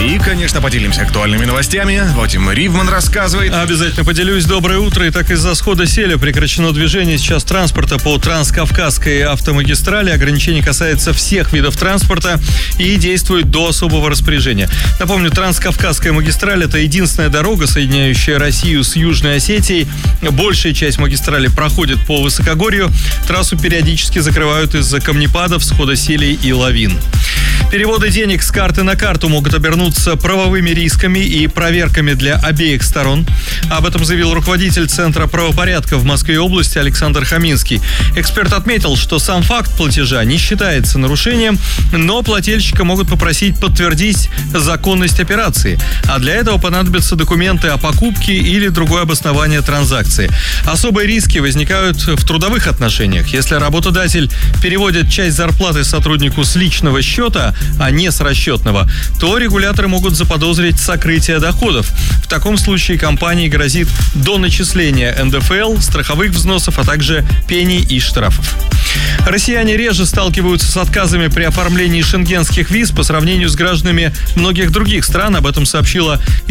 И, конечно, поделимся актуальными новостями. Вадим Ривман рассказывает. Обязательно поделюсь. Доброе утро. Итак, из-за схода селя прекращено движение сейчас транспорта по Транскавказской автомагистрали. Ограничение касается всех видов транспорта и действует до особого распоряжения. Напомню, Транскавказская магистраль – это единственная дорога, соединяющая Россию с Южной Осетией. Большая часть магистрали проходит по высокогорью. Трассу периодически закрывают из-за камнепадов, схода селей и лавин. Переводы денег с карты на карту могут обернуться правовыми рисками и проверками для обеих сторон. Об этом заявил руководитель Центра правопорядка в Москве и области Александр Хаминский. Эксперт отметил, что сам факт платежа не считается нарушением, но плательщика могут попросить подтвердить законность операции. А для этого понадобятся документы о покупке или другое обоснование транзакции. Особые риски возникают в трудовых отношениях. Если работодатель переводит часть зарплаты сотруднику с личного счета, а не с расчетного, то регуляторы могут заподозрить сокрытие доходов. В таком случае компании грозит доначисление НДФЛ, страховых взносов, а также пений и штрафов. Россияне реже сталкиваются с отказами при оформлении шенгенских виз по сравнению с гражданами многих других стран. Об этом сообщила